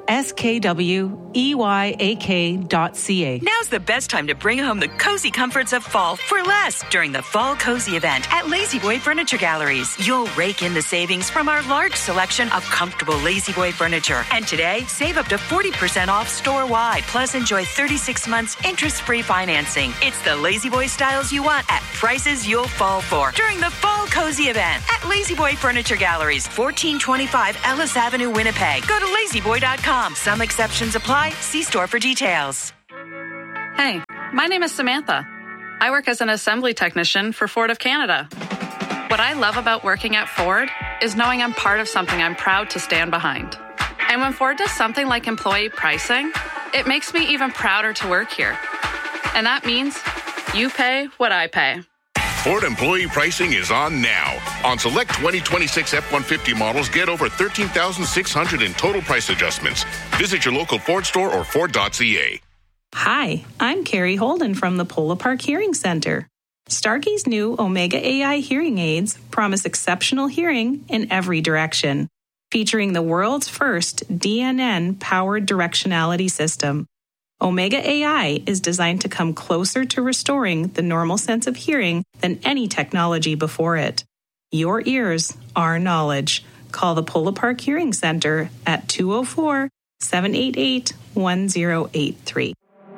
S K W E Y A K dot C A. Now's the best time to bring home the cozy comforts of fall for less during the Fall Cozy event at La-Z-Boy Furniture Galleries. You'll rake in the savings from our large selection of comfortable La-Z-Boy furniture. And today, save up to forty percent off store-wide. Plus, enjoy thirty-six months interest-free financing. It's the La-Z-Boy styles you want at prices you'll fall for during the Fall Cozy event at La-Z-Boy Furniture Galleries, fourteen twenty-five Ellis Avenue, Winnipeg. Go to lazy boy dot com. Some exceptions apply. See store for details. Hey, my name is Samantha. I work as an assembly technician for Ford of Canada. What I love about working at Ford is knowing I'm part of something I'm proud to stand behind. And when Ford does something like employee pricing, it makes me even prouder to work here. And that means you pay what I pay. Ford employee pricing is on now. On select twenty twenty-six F one fifty models, get over thirteen thousand six hundred dollars in total price adjustments. Visit your local Ford store or Ford dot C A. Hi, I'm Carrie Holden from the Polo Park Hearing Center. Starkey's new Omega A I hearing aids promise exceptional hearing in every direction, featuring the world's first D N N-powered directionality system. Omega A I is designed to come closer to restoring the normal sense of hearing than any technology before it. Your ears, our knowledge. Call the Polo Park Hearing Center at two oh four, seven eight eight, one oh eight three.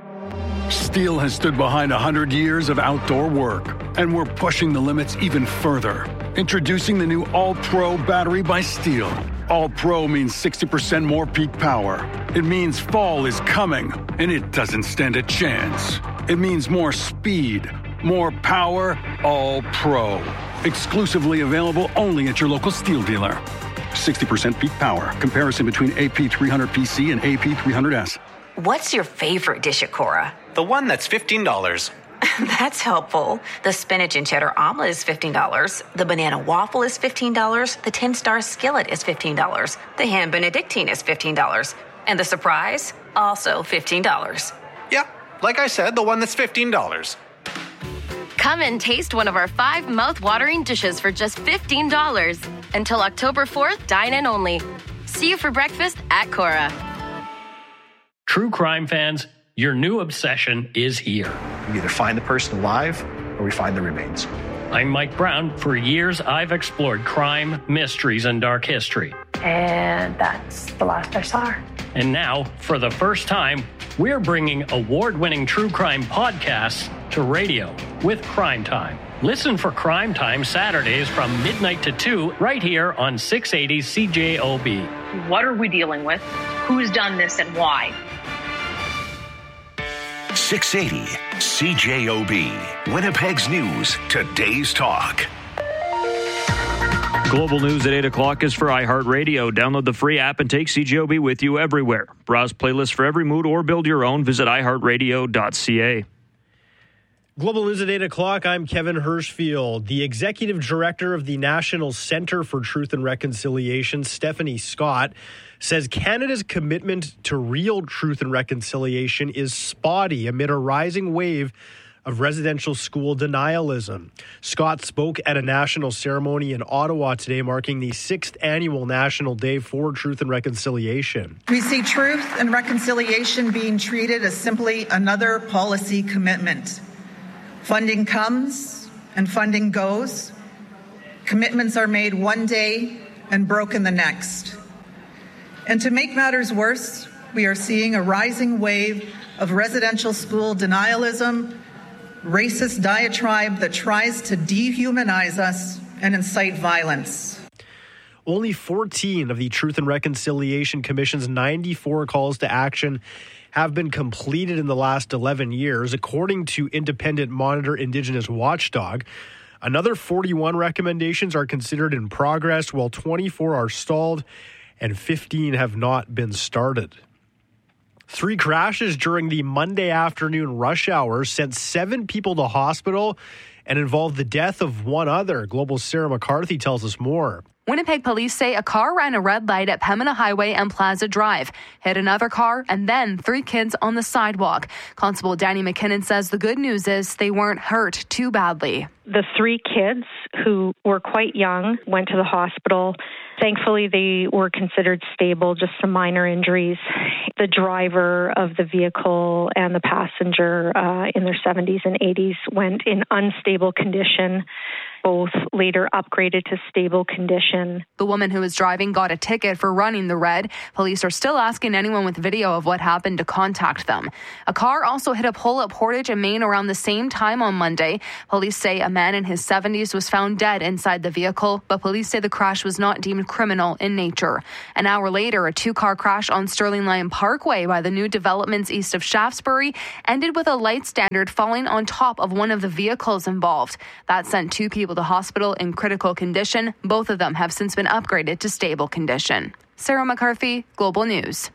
Steel has stood behind one hundred years of outdoor work, and we're pushing the limits even further. Introducing the new All-Pro battery by Steel. All-Pro means sixty percent more peak power. It means fall is coming, and it doesn't stand a chance. It means more speed, more power, All-Pro. Exclusively available only at your local Steel dealer. sixty percent peak power. Comparison between A P three hundred P C and A P three hundred S. What's your favorite dish at Cora? The one that's fifteen dollars. That's helpful. The spinach and cheddar omelet is fifteen dollars. The banana waffle is fifteen dollars. The ten-star skillet is fifteen dollars. The ham benedictine is fifteen dollars. And the surprise, also fifteen dollars. Yeah, like I said, the one that's fifteen dollars. Come and taste one of our five mouth-watering dishes for just fifteen dollars. Until October fourth, dine in only. See you for breakfast at Cora. True crime fans, your new obsession is here. We either find the person alive or we find the remains. I'm Mike Brown. For years, I've explored crime, mysteries, and dark history. And that's the last I saw her. And now, for the first time, we're bringing award-winning true crime podcasts to radio with Crime Time. Listen for Crime Time Saturdays from midnight to two right here on six eighty C J O B. What are we dealing with? Who's done this and why? six eighty C J O B. Winnipeg's News, today's talk. Global News at eight o'clock is for iHeartRadio. Download the free app and take C J O B with you everywhere. Browse playlists for every mood or build your own. Visit i heart radio dot c a. Global News at eight o'clock, I'm Kevin Hirschfield. The Executive Director of the National Centre for Truth and Reconciliation, Stephanie Scott, says Canada's commitment to real truth and reconciliation is spotty amid a rising wave of residential school denialism. Scott spoke at a national ceremony in Ottawa today, marking the sixth annual National Day for Truth and Reconciliation. We see truth and reconciliation being treated as simply another policy commitment. Funding comes and funding goes. Commitments are made one day and broken the next. And to make matters worse, we are seeing a rising wave of residential school denialism, racist diatribe that tries to dehumanize us and incite violence. Only fourteen of the Truth and Reconciliation Commission's ninety-four calls to action have been completed in the last eleven years, according to independent Monitor Indigenous Watchdog. Another forty-one recommendations are considered in progress, while twenty-four are stalled and fifteen have not been started. Three crashes during the Monday afternoon rush hour sent seven people to hospital and involved the death of one other. Global's Sarah McCarthy tells us more. Winnipeg police say a car ran a red light at Pembina Highway and Plaza Drive, hit another car, and then three kids on the sidewalk. Constable Danny McKinnon says the good news is they weren't hurt too badly. The three kids, who were quite young, went to the hospital. Thankfully, they were considered stable, just some minor injuries. The driver of the vehicle and the passenger uh, in their seventies and eighties went in unstable condition. Both later upgraded to stable condition. The woman who was driving got a ticket for running the red. Police are still asking anyone with video of what happened to contact them. A car also hit a pole at Portage and Main around the same time on Monday. Police say a man in his seventies was found dead inside the vehicle, but police say the crash was not deemed criminal in nature. An hour later, a two-car crash on Sterling Lyon Parkway by the new developments east of Shaftesbury ended with a light standard falling on top of one of the vehicles involved. That sent two people to hospital in critical condition. Both of them have since been upgraded to stable condition. Sarah McCarthy, Global News.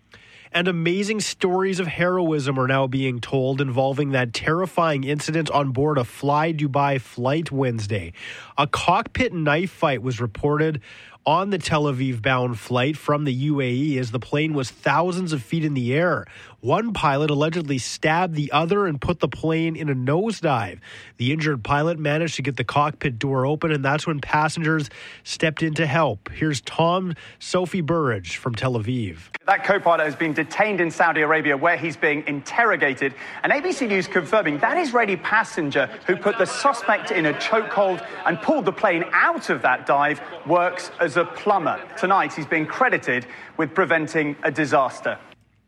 And amazing stories of heroism are now being told involving that terrifying incident on board a Fly Dubai flight Wednesday. A cockpit knife fight was reported on the Tel Aviv-bound flight from the U A E as the plane was thousands of feet in the air. One pilot allegedly stabbed the other and put the plane in a nosedive. The injured pilot managed to get the cockpit door open, and that's when passengers stepped in to help. Here's Tom Sophie Burridge from Tel Aviv. That co-pilot has been detained in Saudi Arabia, where he's being interrogated. And A B C News confirming that Israeli passenger who put the suspect in a chokehold and pulled the plane out of that dive works as a plumber. Tonight, he's being credited with preventing a disaster.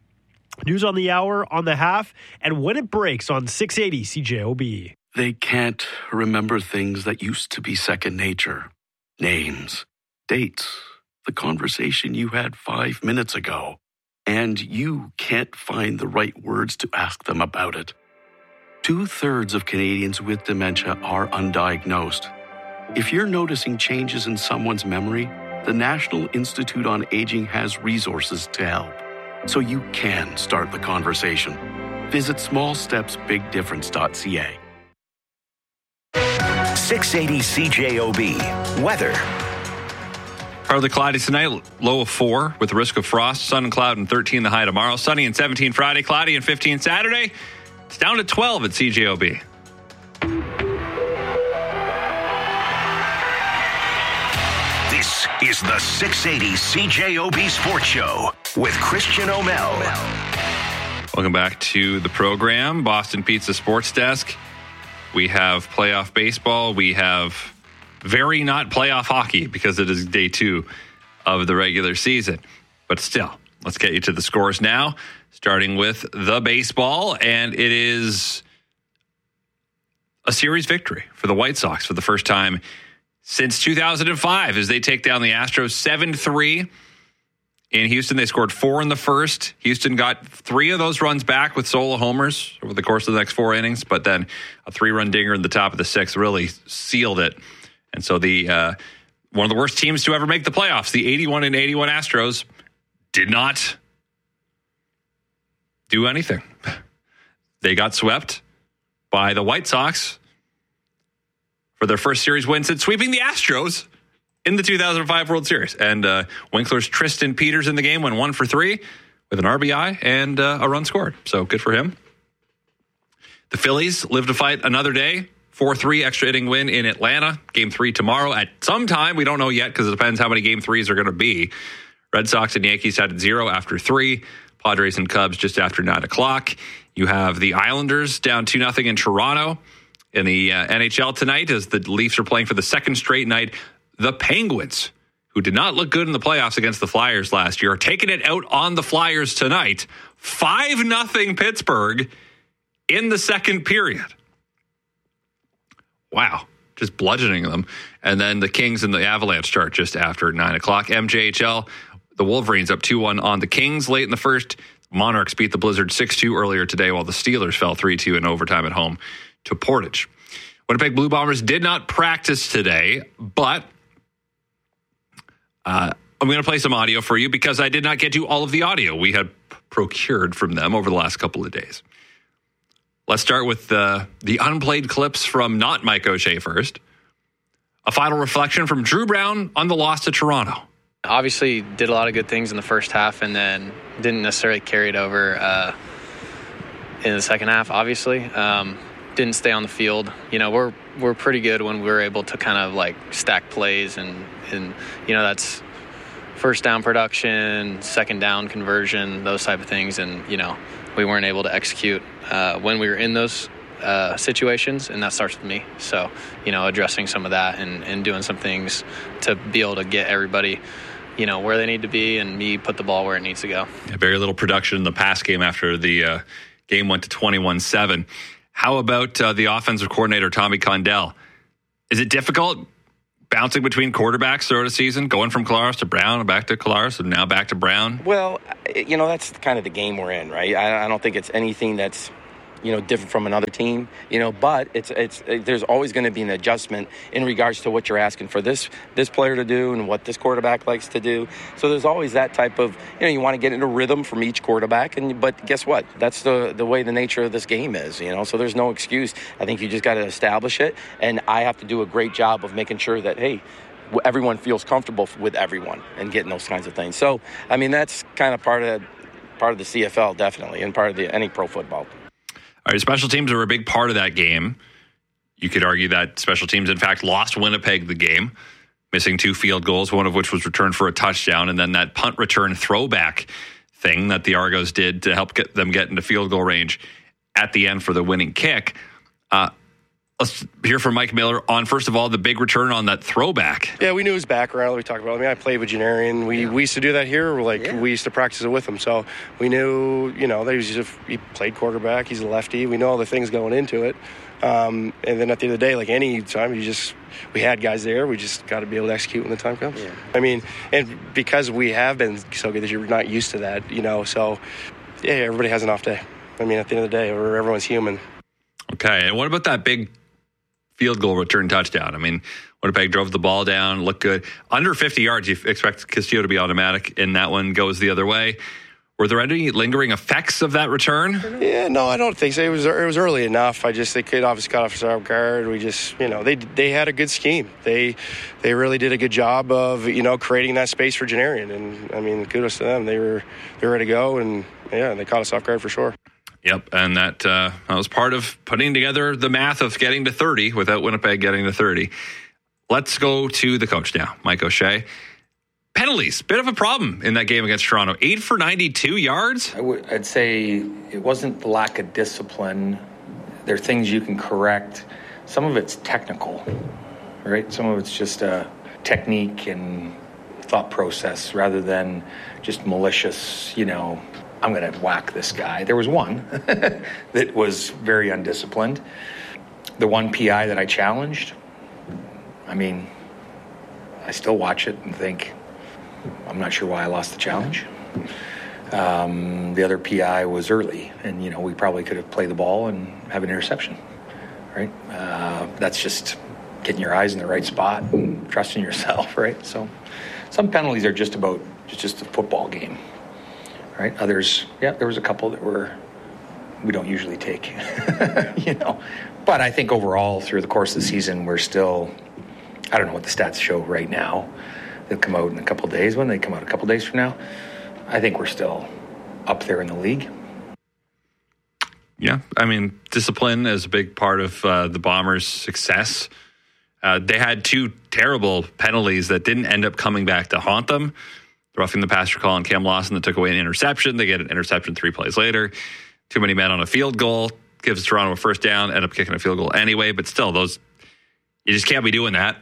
News on the hour, on the half, and when it breaks on six eighty C J O B. They can't remember things that used to be second nature. Names, dates, the conversation you had five minutes ago. And you can't find the right words to ask them about it. Two-thirds of Canadians with dementia are undiagnosed. If you're noticing changes in someone's memory, the National Institute on Aging has resources to help. So you can start the conversation. Visit small steps big difference dot c a. six eighty C J O B. Weather. Partly cloudy tonight, low of four with the risk of frost. Sun and cloud and thirteen the high tomorrow. Sunny and seventeen Friday, cloudy and fifteen Saturday. It's down to twelve at C J O B. This is the six eighty C J O B Sports Show with Christian O'Mel. Welcome back to the program, Boston Pizza Sports Desk. We have playoff baseball. We have very not playoff hockey because it is day two of the regular season. But still, let's get you to the scores now, starting with the baseball. And it is a series victory for the White Sox for the first time since two thousand five as they take down the Astros seven three. In Houston, they scored four in the first. Houston got three of those runs back with solo homers over the course of the next four innings, but then a three-run dinger in the top of the sixth really sealed it. And so the uh, one of the worst teams to ever make the playoffs, the eighty-one and eighty-one Astros, did not do anything. They got swept by the White Sox for their first series win since sweeping the Astros in the two thousand five World Series. And uh, Winkler's Tristan Peters in the game went one for three with an R B I and uh, a run scored. So good for him. The Phillies live to fight another day. four three extra inning win in Atlanta. Game three tomorrow at some time. We don't know yet because it depends how many game threes are going to be. Red Sox and Yankees had at zero after three. Padres and Cubs just after nine o'clock. You have the Islanders down two nothing in Toronto in the uh, N H L tonight as the Leafs are playing for the second straight night. The Penguins, who did not look good in the playoffs against the Flyers last year, are taking it out on the Flyers tonight. five nothing Pittsburgh in the second period. Wow. Just bludgeoning them. And then the Kings and the Avalanche start just after nine o'clock. M J H L, the Wolverines up two one on the Kings late in the first. Monarchs beat the Blizzard six two earlier today, while the Steelers fell three two in overtime at home to Portage. Winnipeg Blue Bombers did not practice today, but uh, I'm going to play some audio for you because I did not get you all of the audio we had procured from them over the last couple of days. Let's start with the, the unplayed clips from not Mike O'Shea first. A final reflection from Drew Brown on the loss to Toronto. Obviously, did a lot of good things in the first half and then didn't necessarily carry it over uh, in the second half, obviously. Um, didn't stay on the field. You know, we're we're pretty good when we're able to kind of like stack plays and, and you know, that's first down production, second down conversion, those type of things. And, you know, we weren't able to execute uh, when we were in those uh, situations, and that starts with me. So, you know, addressing some of that and, and doing some things to be able to get everybody, you know, where they need to be and me put the ball where it needs to go. Yeah, very little production in the pass game after the uh, game went to twenty-one seven. How about uh, the offensive coordinator, Tommy Condell? Is it difficult bouncing between quarterbacks throughout a season, going from Collaros to Brown and back to Collaros and now back to Brown? Well, you know, that's kind of the game we're in, right? I, I don't think it's anything that's, you know, different from another team, you know, but it's it's it, there's always going to be an adjustment in regards to what you're asking for this this player to do and what this quarterback likes to do. So there's always that type of, you know, you want to get into rhythm from each quarterback, and but guess what? That's the the way the nature of this game is, you know. So there's no excuse. I think you just got to establish it, and I have to do a great job of making sure that, hey, everyone feels comfortable with everyone and getting those kinds of things. So I mean, that's kind of part of part of the C F L, definitely, and part of the any pro football. All right, special teams were a big part of that game. You could argue that special teams, in fact, lost Winnipeg the game, missing two field goals, one of which was returned for a touchdown, and then that punt return throwback thing that the Argos did to help get them get into field goal range at the end for the winning kick. Uh, let's hear from Mike Miller on, first of all, the big return on that throwback. Yeah, we knew his background. We talked about it. I mean, I played with Janarian. We yeah. we used to do that here. Like yeah. we used to practice it with him. So we knew, you know, that he was just, he played quarterback. He's a lefty. We know all the things going into it. Um, and then at the end of the day, like any time, you just we had guys there. We just got to be able to execute when the time comes. Yeah. I mean, and because we have been so good that you're not used to that, you know. So yeah, everybody has an off day. I mean, at the end of the day, everyone's human. Okay, and what about that big field goal return touchdown? I mean, Winnipeg drove the ball down, looked good. Under fifty yards, you expect Castillo to be automatic, and that one goes the other way. Were there any lingering effects of that return? Yeah, no, I don't think so. It was it was early enough. I just, they could obviously cut off our guard. We just, you know, they they had a good scheme. They they really did a good job of, you know, creating that space for Janarian. And, I mean, kudos to them. They were, they were ready to go, and, yeah, they caught us off guard for sure. Yep, and that uh, that was part of putting together the math of getting to thirty without Winnipeg getting to thirty. Let's go to the coach now, Mike O'Shea. Penalties, bit of a problem in that game against Toronto. eight for ninety-two yards? I would, I'd say it wasn't the lack of discipline. There are things you can correct. Some of it's technical, right? Some of it's just a technique and thought process rather than just malicious, you know, I'm going to whack this guy. There was one that was very undisciplined. The one P I that I challenged, I mean, I still watch it and think, I'm not sure why I lost the challenge. Um, the other P I was early, and, you know, we probably could have played the ball and have an interception, right? Uh, that's just getting your eyes in the right spot and trusting yourself, right? So some penalties are just about it's just a football game. Right. Others, yeah, there was a couple that were we don't usually take, you know. But I think overall, through the course of the season, we're still. I don't know what the stats show right now. They'll come out in a couple of days. When they come out a couple of days from now, I think we're still up there in the league. Yeah, I mean, discipline is a big part of uh, the Bombers' success. Uh, they had two terrible penalties that didn't end up coming back to haunt them. Roughing the passer call on Cam Lawson that took away an interception. They get an interception three plays later. Too many men on a field goal. Gives Toronto a first down. End up kicking a field goal anyway. But still, those you just can't be doing that.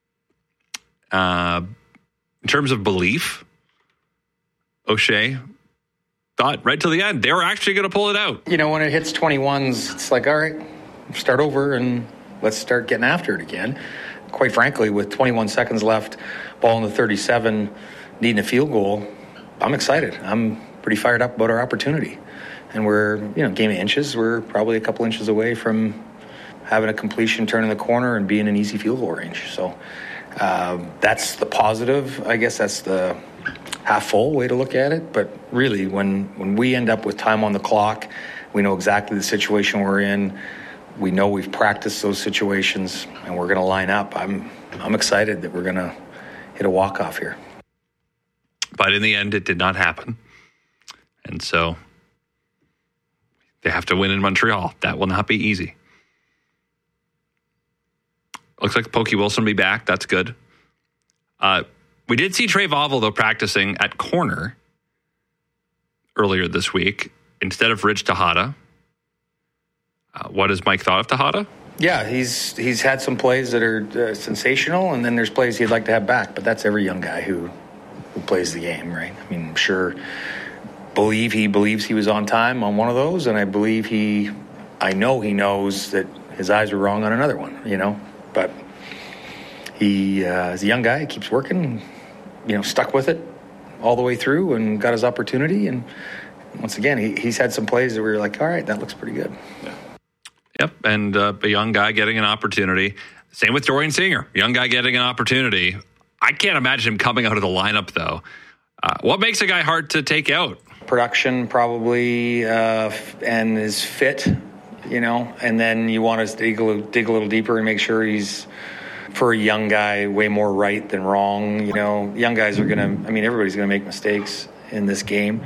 Uh, in terms of belief, O'Shea thought right till the end they were actually going to pull it out. You know, when it hits twenty-ones, it's like, all right, start over and let's start getting after it again. Quite frankly, with twenty-one seconds left, ball in the thirty-seven, needing a field goal, I'm excited. I'm pretty fired up about our opportunity. And we're, you know, game of inches. We're probably a couple inches away from having a completion, turning the corner, and being in easy field goal range. So uh, that's the positive. I guess that's the half full way to look at it. But really, when, when we end up with time on the clock, We know exactly the situation we're in. We know we've practiced those situations, and we're going to line up. I'm I'm excited that we're going to hit a walk-off here. But in the end, it did not happen. And so they have to win in Montreal. That will not be easy. Looks like Pokey Wilson will be back. That's good. Uh, we did see Trey Vauvel, though, practicing at corner earlier this week instead of Rich Tejada. Uh, what has Mike thought of Tejada? Yeah, he's he's had some plays that are uh, sensational, and then there's plays he'd like to have back. But that's every young guy who who plays the game, right? I mean, I'm sure, believe he believes he was on time on one of those, and I believe he, I know he knows that his eyes were wrong on another one, you know. But he uh, is a young guy, he keeps working, you know, stuck with it all the way through and got his opportunity. And once again, he, he's had some plays that we were like, all right, that looks pretty good. Yeah. Yep, and uh, a young guy getting an opportunity. Same with Dorian Singer, young guy getting an opportunity. I can't imagine him coming out of the lineup, though. Uh, what makes a guy hard to take out? Production, probably, uh, and his fit, you know, and then you want to dig a, little, dig a little deeper and make sure he's, for a young guy, way more right than wrong. You know, young guys are going to, I mean, everybody's going to make mistakes in this game.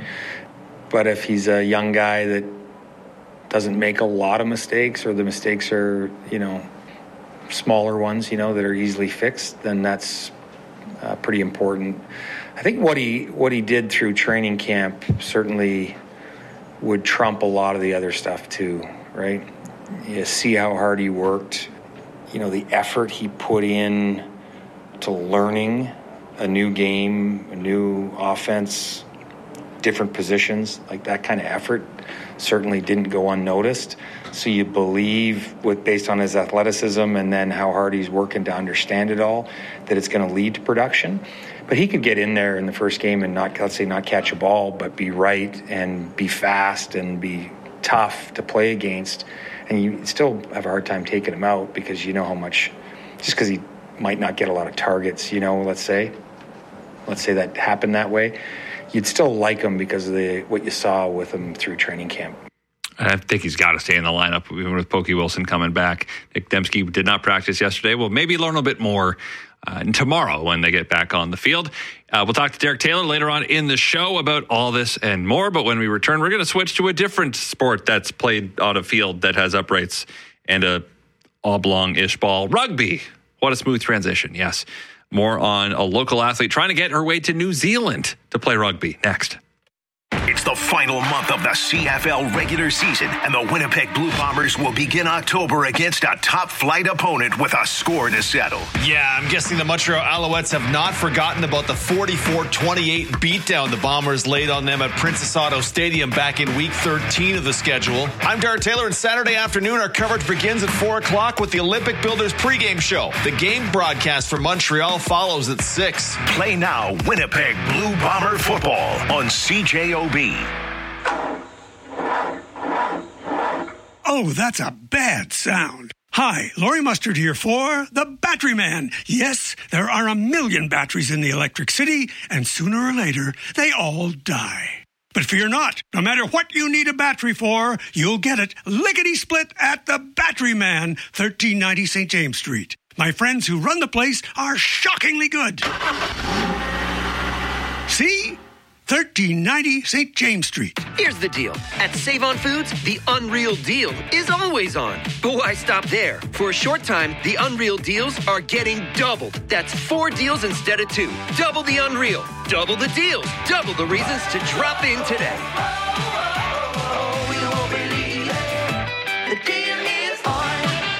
But if he's a young guy that doesn't make a lot of mistakes, or the mistakes are, you know, smaller ones, you know, that are easily fixed, then that's uh, pretty important. I think what he what he did through training camp certainly would trump a lot of the other stuff too, right? You see how hard he worked, you know, the effort he put in to learning a new game, a new offense, different positions, like that kind of effort certainly didn't go unnoticed. So you believe, with based on his athleticism and then how hard he's working to understand it all, that it's going to lead to production. But he could get in there in the first game and not, let's say, not catch a ball, but be right and be fast and be tough to play against. And you still have a hard time taking him out because you know how much, just because he might not get a lot of targets, you know, let's say, let's say that happened that way. You'd still like him because of the what you saw with him through training camp. I think he's got to stay in the lineup, even with Pokey Wilson coming back. Nick Dembski did not practice yesterday. We'll maybe learn a bit more uh, tomorrow when they get back on the field. Uh, we'll talk to Derek Taylor later on in the show about all this and more. But when we return, we're going to switch to a different sport that's played on a field that has uprights and a oblong-ish ball. Rugby. What a smooth transition. Yes. More on a local athlete trying to get her way to New Zealand to play rugby next. It's the final month of the C F L regular season, and the Winnipeg Blue Bombers will begin October against a top-flight opponent with a score to settle. Yeah, I'm guessing the Montreal Alouettes have not forgotten about the forty-four twenty-eight beatdown the Bombers laid on them at Princess Auto Stadium back in week thirteen of the schedule. I'm Derek Taylor, and Saturday afternoon our coverage begins at four o'clock with the Olympic Builders pregame show. The game broadcast for Montreal follows at six. Play now Winnipeg Blue Bomber football on C J O B. Oh, that's a bad sound. Hi, Laurie Mustard here for the Battery Man. Yes, there are a million batteries in the Electric City, and sooner or later, they all die. But fear not. No matter what you need a battery for, you'll get it lickety-split at the Battery Man, thirteen ninety Saint James Street. My friends who run the place are shockingly good. See? thirteen ninety Saint James Street. Here's the deal. At Save-On Foods, the Unreal Deal is always on. But why stop there? For a short time, the Unreal Deals are getting doubled. That's four deals instead of two. Double the Unreal. Double the deals. Double the reasons to drop in today. The deal is on.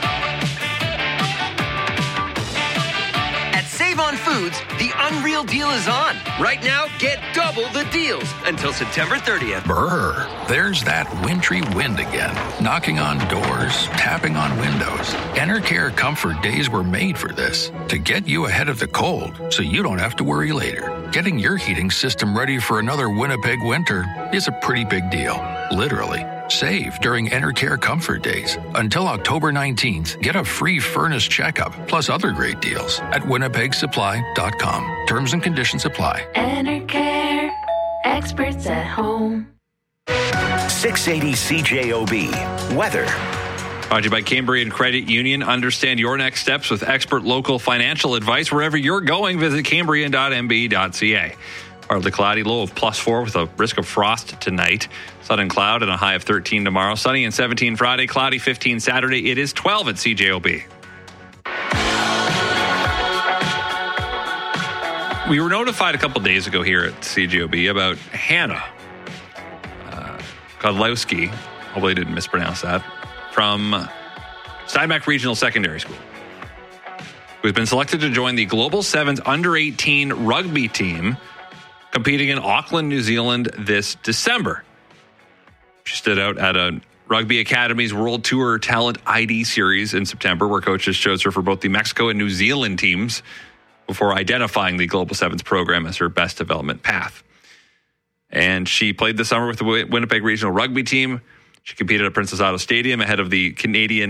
At Save-On Foods, the Unreal Deal is on. Right now, get double the deals until September thirtieth. Brr, there's that wintry wind again, knocking on doors, tapping on windows. Enercare Comfort Days were made for this, to get you ahead of the cold so you don't have to worry later. Getting your heating system ready for another Winnipeg winter is a pretty big deal, literally. Save during Enercare Comfort Days. Until October nineteenth, get a free furnace checkup, plus other great deals at winnipeg supply dot com. Terms and conditions apply. Enercare, experts at home. six eighty C J O B. Weather. Brought to you by Cambrian Credit Union. Understand your next steps with expert local financial advice. Wherever you're going, visit cambrian dot m b dot c a. Partly cloudy, low of plus four with a risk of frost tonight. Sun and cloud and a high of thirteen tomorrow. Sunny and seventeen Friday, cloudy fifteen Saturday. It is twelve at C J O B. We were notified a couple days ago here at C J O B about Hannah uh, Godlowski. Hopefully I didn't mispronounce that. From Steinbach Regional Secondary School, who's been selected to join the Global Sevens under eighteen rugby team competing in Auckland, New Zealand this December. She stood out at a Rugby Academy's World Tour Talent I D Series in September, where coaches chose her for both the Mexico and New Zealand teams before identifying the Global Sevens program as her best development path. And she played this summer with the Winnipeg Regional Rugby team. She competed at Princess Auto Stadium ahead of the Canadian